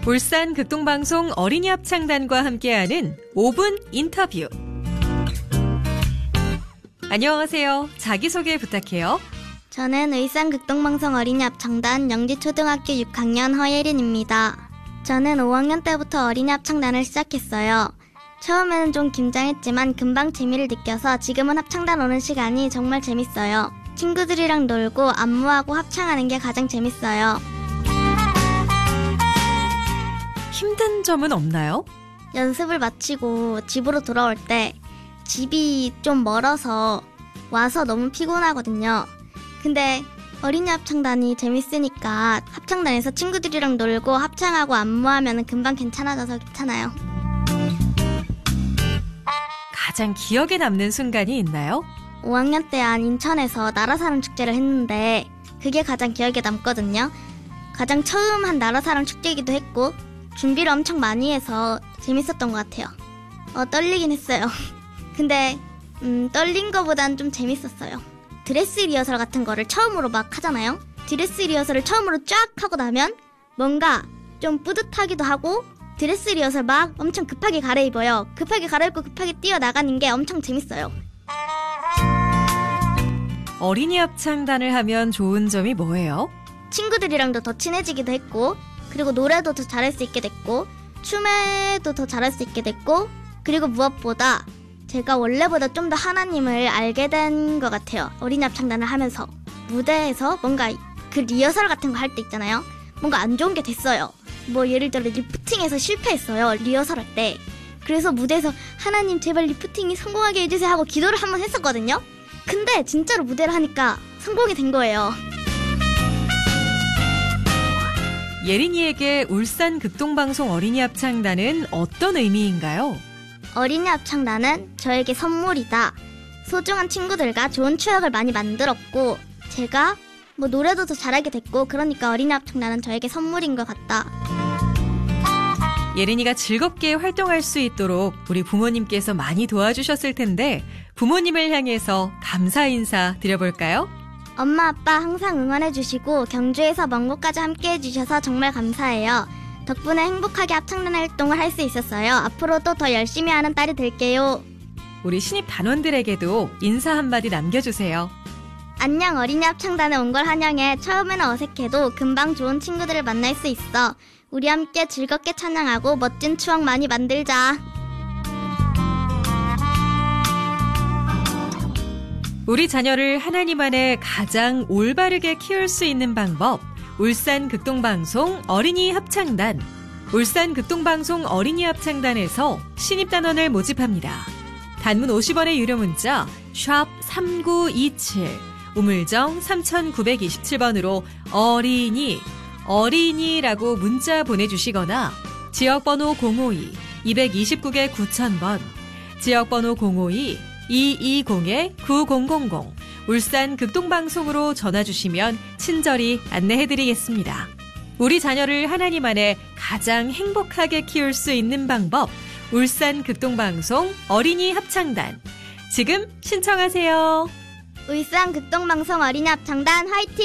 울산 극동방송 어린이 합창단과 함께하는 5분 인터뷰. 안녕하세요. 자기소개 부탁해요. 저는 울산 극동방송 어린이 합창단 영지초등학교 6학년 허예린입니다. 저는 5학년 때부터 어린이 합창단을 시작했어요. 처음에는 좀 긴장했지만 금방 재미를 느껴서 지금은 합창단 오는 시간이 정말 재밌어요. 친구들이랑 놀고 안무하고 합창하는 게 가장 재밌어요. 힘든 점은 없나요? 연습을 마치고 집으로 돌아올 때 집이 좀 멀어서 와서 너무 피곤하거든요. 근데 어린이 합창단이 재밌으니까 합창단에서 친구들이랑 놀고 합창하고 안무하면 금방 괜찮아져서 괜찮아요. 가장 기억에 남는 순간이 있나요? 5학년 때 인천에서 나라사랑 축제를 했는데 그게 가장 기억에 남거든요. 가장 처음 한 나라사랑 축제이기도 했고 준비를 엄청 많이 해서 재밌었던 것 같아요. 떨리긴 했어요. 근데 떨린 거보단 좀 재밌었어요. 드레스 리허설 같은 거를 처음으로 막 하잖아요. 드레스 리허설을 처음으로 쫙 하고 나면 뭔가 좀 뿌듯하기도 하고 드레스 리허설 막 엄청 급하게 갈아입어요. 급하게 갈아입고 급하게 뛰어나가는 게 엄청 재밌어요. 어린이 합창단을 하면 좋은 점이 뭐예요? 친구들이랑도 더 친해지기도 했고 그리고 노래도 더 잘할 수 있게 됐고 춤에도 더 잘할 수 있게 됐고 그리고 무엇보다 제가 원래보다 좀 더 하나님을 알게 된 것 같아요. 어린이 합창단을 하면서 무대에서 뭔가 그 리허설 같은 거 할 때 있잖아요. 뭔가 안 좋은 게 됐어요. 뭐 예를 들어 리프팅에서 실패했어요. 리허설 할 때. 그래서 무대에서 하나님 제발 리프팅이 성공하게 해주세요 하고 기도를 한번 했었거든요. 근데 진짜로 무대를 하니까 성공이 된 거예요. 예린이에게 울산 극동방송 어린이 합창단은 어떤 의미인가요? 어린이 합창단은 저에게 선물이다. 소중한 친구들과 좋은 추억을 많이 만들었고 제가 노래도 더 잘하게 됐고 그러니까 어린이 합창단은 저에게 선물인 것 같다. 예린이가 즐겁게 활동할 수 있도록 우리 부모님께서 많이 도와주셨을 텐데 부모님을 향해서 감사 인사 드려볼까요? 엄마 아빠 항상 응원해주시고 경주에서 먼 곳까지 함께해주셔서 정말 감사해요. 덕분에 행복하게 합창단 활동을 할 수 있었어요. 앞으로도 더 열심히 하는 딸이 될게요. 우리 신입 단원들에게도 인사 한마디 남겨주세요. 안녕, 어린이 합창단에 온 걸 환영해. 처음에는 어색해도 금방 좋은 친구들을 만날 수 있어. 우리 함께 즐겁게 찬양하고 멋진 추억 많이 만들자. 우리 자녀를 하나님 안에 가장 올바르게 키울 수 있는 방법, 울산 극동방송 어린이 합창단. 울산 극동방송 어린이 합창단에서 신입단원을 모집합니다. 단문 50원의 유료 문자 샵 3927, 우물정 3927번으로 어린이라고 문자 보내주시거나 지역번호 052-229개 9000번, 지역번호 052-220-9000 울산 극동방송으로 전화주시면 친절히 안내해드리겠습니다. 우리 자녀를 하나님 안에 가장 행복하게 키울 수 있는 방법, 울산 극동방송 어린이 합창단. 지금 신청하세요. 울산 극동방송 어린이 합창단 화이팅!